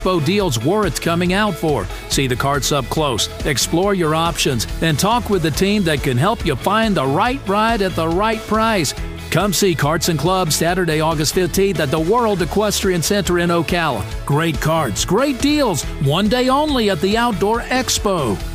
Expo deals worth coming out for. See the carts up close, explore your options, and talk with the team that can help you find the right ride at the right price. Come see Karts and Clubs Saturday, August 15th at the World Equestrian Center in Ocala. Great carts, great deals, one day only at the Outdoor Expo.